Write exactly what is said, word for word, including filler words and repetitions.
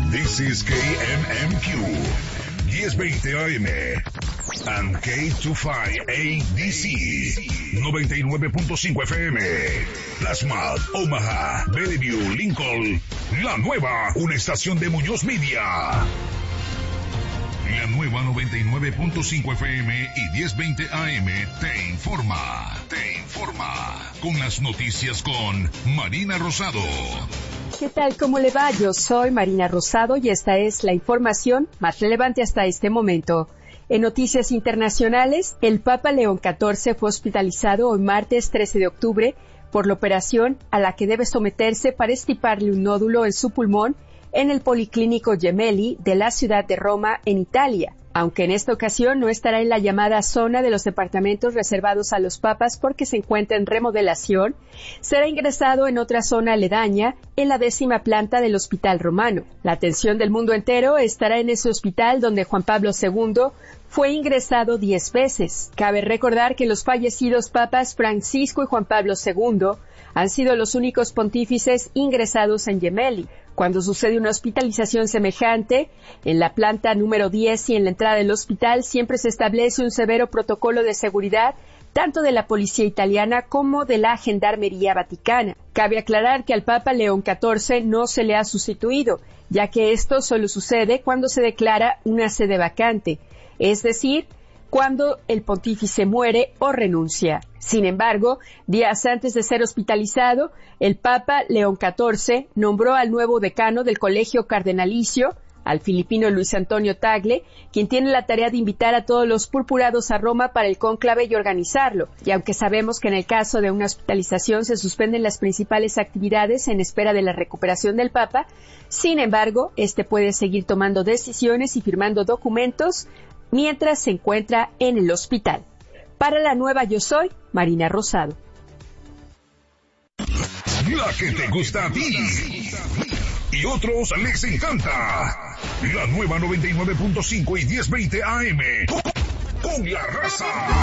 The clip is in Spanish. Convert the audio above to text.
This is K M M Q, diez veinte A M, and K veinticinco A D C, noventa y nueve punto cinco F M, Plasma, Omaha, Bellevue, Lincoln, La Nueva, una estación de Muñoz Media. La Nueva noventa y nueve punto cinco F M y diez veinte A M te informa, te informa, con las noticias con Marina Rosado. ¿Qué tal? ¿Cómo le va? Yo soy Marina Rosado y esta es la información más relevante hasta este momento. En noticias internacionales, el Papa León catorce fue hospitalizado hoy martes trece de octubre por la operación a la que debe someterse para extirparle un nódulo en su pulmón en el Policlínico Gemelli de la ciudad de Roma, en Italia. Aunque en esta ocasión no estará en la llamada zona de los departamentos reservados a los papas porque se encuentra en remodelación, será ingresado en otra zona aledaña, en la décima planta del Hospital Romano. La atención del mundo entero estará en ese hospital donde Juan Pablo segundo fue ingresado diez veces. Cabe recordar que los fallecidos papas Francisco y Juan Pablo segundo han sido los únicos pontífices ingresados en Gemelli. Cuando sucede una hospitalización semejante, en la planta número diez y en la entrada del hospital siempre se establece un severo protocolo de seguridad, tanto de la policía italiana como de la Gendarmería Vaticana. Cabe aclarar que al Papa León catorce no se le ha sustituido, ya que esto solo sucede cuando se declara una sede vacante, es decir, cuando el pontífice muere o renuncia. Sin embargo, días antes de ser hospitalizado, el Papa León catorce nombró al nuevo decano del Colegio Cardenalicio, al filipino Luis Antonio Tagle, quien tiene la tarea de invitar a todos los purpurados a Roma para el cónclave y organizarlo. Y aunque sabemos que en el caso de una hospitalización se suspenden las principales actividades en espera de la recuperación del Papa, sin embargo, este puede seguir tomando decisiones y firmando documentos mientras se encuentra en el hospital. Para La Nueva yo soy Marina Rosado. La que te gusta a ti y otros les encanta. La Nueva noventa y nueve punto cinco y diez veinte A M con La Raza.